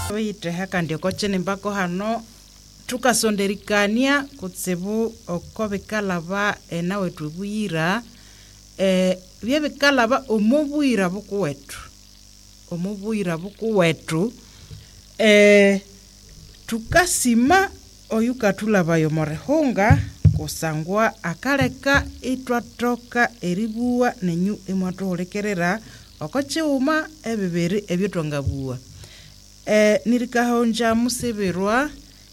Wite haka ndio kochene mbako hano tukasonderikania kutsibu okobikalaba nawe tubuyira byebikalaba omubuyira buku wetu tukasima oyukatulaba yomorehunga kusangwa akaleka itwatoka eribuwa nenyu imwatolekerera okochiuma ebibiri ebyotongabua nirikahonja musibirwa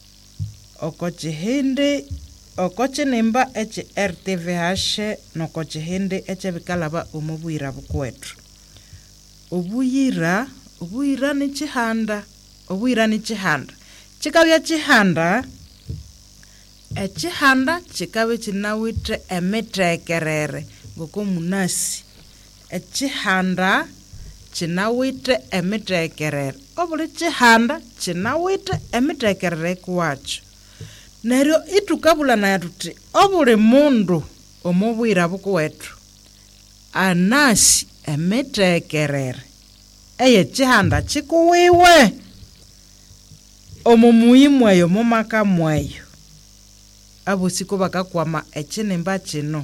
okochinemba eche RTVH nokochihinde eche bikalaba omubuyira bukwetu obuyira ni chihanda chikabya chihanda echihanda chikabe chinawite emitekerere ngoko munasi echihanda chinawite emitekerere obuli chihanda chinawite emitekerere kuwacho neryo itukabula na tuti obuli mundu omubwira bukuwetu anasi emitekerere eye chihanda chikuwiwe omumuyimweyo mumaka mweyo abo siko bakakwama echinemba chino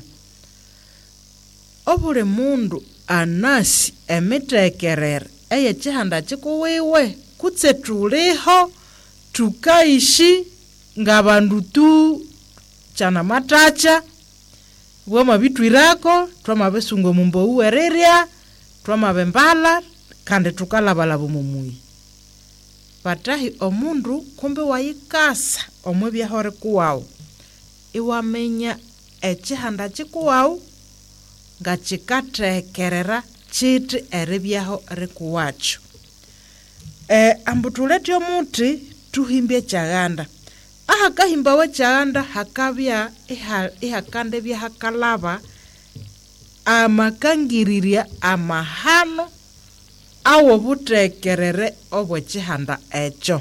obuli mundu anasi emitekerere eye chihanda chikuwiwe kutse tuliho tukaishi ngabandu tu chana matacha wama bitwirako twamabesungo mumbo uwereria twamabembala kandi tukalabalabo mumuyi patahi omundu kumbe wayikasa omwebya hore kuwao iwamenya echihanda chikuwao ngachikatekerera chiti eribyaho rikuwacho ambutuleti omuti tuhimbye chaganda kahimba we chaganda hakabya ihakande bya hakalaba amakangiriria amahano awo butekerere obwe chihanda echo